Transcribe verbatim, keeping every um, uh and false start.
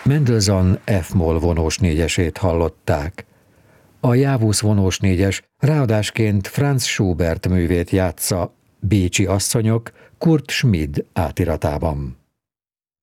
Mendelssohn F-moll vonós négyesét hallották. A Jávusz vonós négyes ráadásként Franz Schubert művét játsza Bécsi asszonyok Kurt Schmid átiratában.